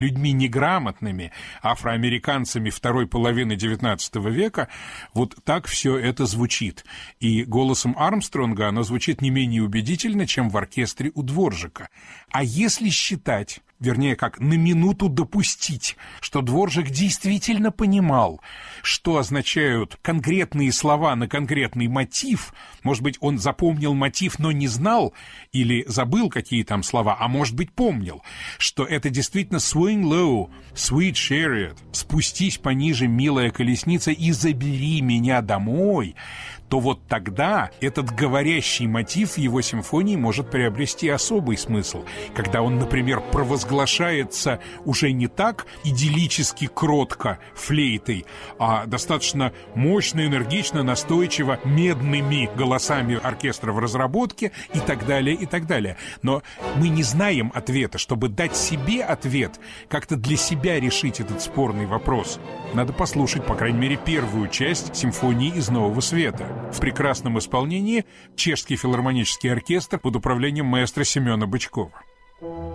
людьми неграмотными, афроамериканцами второй половины XIX века, вот так все это звучит. И голосом Армстронга оно звучит не менее убедительно, чем в оркестре у Дворжика. А если считать, вернее, как на минуту допустить, что Дворжик действительно понимал, что означают конкретные слова на конкретный мотив, может быть, он запомнил мотив, но не знал, или забыл, какие там слова, а может быть, помнил, что это действительно swing low, sweet chariot, спустись пониже, милая колесница, и забери меня домой, то вот тогда этот говорящий мотив в его симфонии может приобрести особый смысл, когда он, например, провозглашается уже не так идиллически кротко флейтой, а достаточно мощно, энергично, настойчиво медными голосами оркестра в разработке и так далее, и так далее. Но мы не знаем ответа. Чтобы дать себе ответ, как-то для себя решить этот спорный вопрос, надо послушать, по крайней мере, первую часть симфонии из Нового Света. В прекрасном исполнении Чешский филармонический оркестр под управлением маэстро Семена Бычкова.